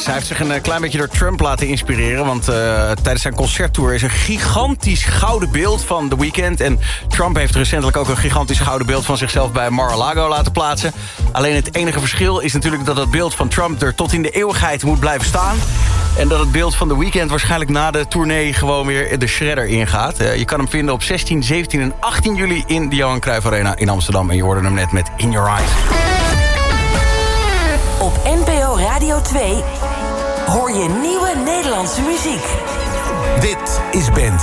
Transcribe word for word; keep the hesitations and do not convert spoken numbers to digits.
Hij heeft zich een uh, klein beetje door Trump laten inspireren. Want uh, tijdens zijn concerttour is een gigantisch gouden beeld van The Weeknd. En Trump heeft recentelijk ook een gigantisch gouden beeld van zichzelf bij Mar-a-Lago laten plaatsen. Alleen het enige verschil is natuurlijk dat het beeld van Trump er tot in de eeuwigheid moet blijven staan. En dat het beeld van The Weeknd waarschijnlijk na de tournee gewoon weer de shredder ingaat. Uh, je kan hem vinden op zestien, zeventien en achttien juli in de Johan Cruijff Arena in Amsterdam. En je hoorde hem net met In Your Eyes. Op N P O Radio twee hoor je nieuwe Nederlandse muziek. Dit is Band